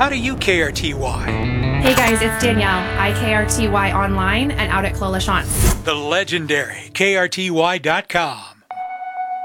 How do you KRTY? Hey guys, it's Danielle, IKRTY online and out at Clos La Chance. The legendary KRTY.com.